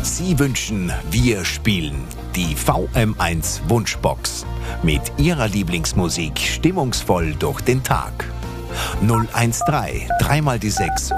Sie wünschen, wir spielen die VM1 Wunschbox mit Ihrer Lieblingsmusik stimmungsvoll durch den Tag. 013 3 mal die 6